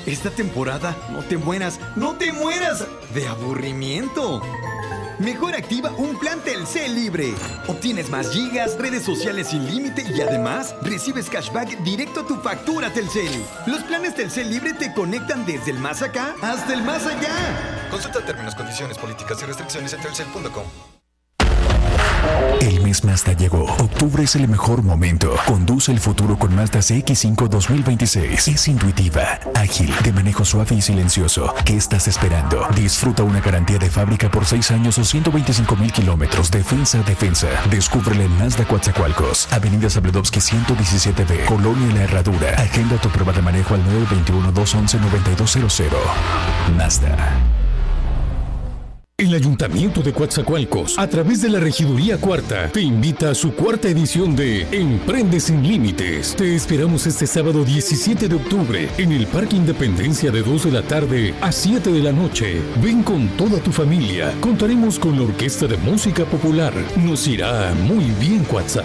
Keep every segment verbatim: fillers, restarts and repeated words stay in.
Esta temporada no te mueras, no te mueras de aburrimiento. Mejor activa un plan Telcel libre. Obtienes más gigas, redes sociales sin límite y además recibes cashback directo a tu factura Telcel. Los planes Telcel libre te conectan desde el más acá hasta el más allá. Consulta términos, condiciones, políticas y restricciones en telcel punto com. El mes Mazda llegó. Octubre es el mejor momento. Conduce el futuro con Mazda C X cinco dos mil veintiséis. Es intuitiva, ágil, de manejo suave y silencioso. ¿Qué estás esperando? Disfruta una garantía de fábrica por seis años o ciento veinticinco mil kilómetros. Defensa a defensa. Descúbrele en Mazda Coatzacoalcos. Avenida Sabludovsky ciento diecisiete B. Colonia La Herradura. Agenda tu prueba de manejo al nueve dos uno, dos once, noventa y dos cero cero. Mazda. El Ayuntamiento de Coatzacoalcos, a través de la Regiduría Cuarta, te invita a su cuarta edición de Emprende Sin Límites. Te esperamos este sábado diecisiete de octubre en el Parque Independencia de dos de la tarde a siete de la noche. Ven con toda tu familia. Contaremos con la Orquesta de Música Popular. Nos irá muy bien, Coatza.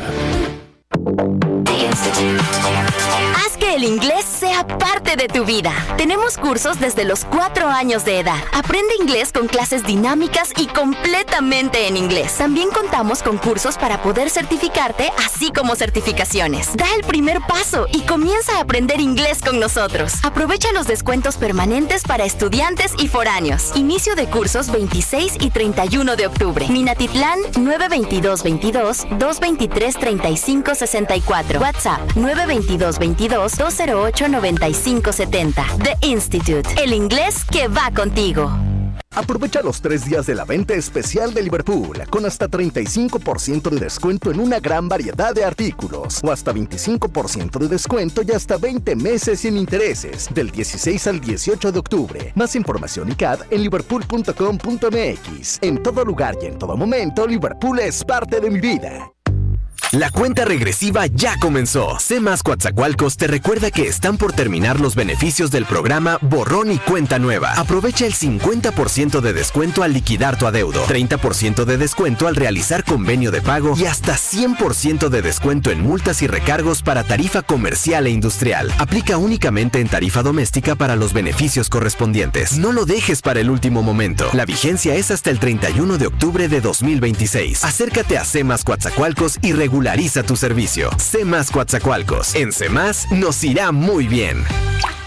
Haz que el inglés sea parte de tu vida. Tenemos cursos desde los cuatro años de edad. Aprende inglés con clases dinámicas y completamente en inglés. También contamos con cursos para poder certificarte, así como certificaciones. Da el primer paso y comienza a aprender inglés con nosotros. Aprovecha los descuentos permanentes para estudiantes y foráneos. Inicio de cursos veintiséis y treinta y uno de octubre. Minatitlán nueve veintidós veintidós, dos veintitrés treinta y cinco sesenta y cuatro. WhatsApp nueve veintidós veintidós, dos cero ocho noventa y cinco setenta. The Institute, el inglés que va contigo. Aprovecha los tres días de la venta especial de Liverpool, con hasta treinta y cinco por ciento de descuento en una gran variedad de artículos, o hasta veinticinco por ciento de descuento y hasta veinte meses sin intereses, del dieciséis al dieciocho de octubre. Más información y C A D en liverpool punto com punto m x. En todo lugar y en todo momento, Liverpool es parte de mi vida. La cuenta regresiva ya comenzó. C más Coatzacoalcos te recuerda que están por terminar los beneficios del programa Borrón y Cuenta Nueva. Aprovecha el cincuenta por ciento de descuento al liquidar tu adeudo, treinta por ciento de descuento al realizar convenio de pago y hasta cien por ciento de descuento en multas y recargos para tarifa comercial e industrial. Aplica únicamente en tarifa doméstica para los beneficios correspondientes. No lo dejes para el último momento. La vigencia es hasta el treinta y uno de octubre de dos mil veintiséis. Acércate a C más Coatzacoalcos y regulariza tu servicio. C más Coatzacoalcos. En C más nos irá muy bien.